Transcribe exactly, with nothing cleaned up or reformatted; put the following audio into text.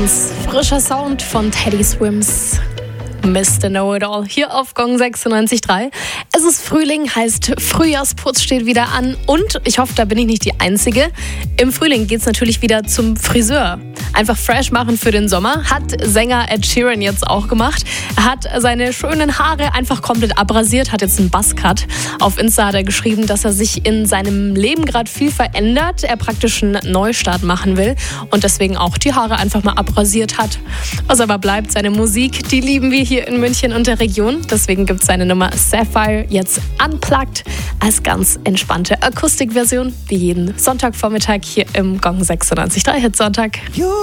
Ganz frischer Sound von Teddy Swims. Mister Know-It-All hier auf Gong sechsundneunzig Komma drei. Es ist Frühling, heißt Frühjahrsputz steht wieder an und ich hoffe, da bin ich nicht die Einzige. Im Frühling geht es natürlich wieder zum Friseur. Einfach fresh machen für den Sommer. Hat Sänger Ed Sheeran jetzt auch gemacht. Er hat seine schönen Haare einfach komplett abrasiert, hat jetzt einen Buzzcut. Auf Insta hat er geschrieben, dass er sich in seinem Leben gerade viel verändert, er praktisch einen Neustart machen will und deswegen auch die Haare einfach mal abrasiert hat. Was aber bleibt, seine Musik, die lieben wir hier in München und der Region. Deswegen gibt es seine Nummer Sapphire jetzt unplugged als ganz entspannte Akustikversion, wie jeden Sonntagvormittag hier im Gong sechsundneunzig Komma drei Hitsonntag.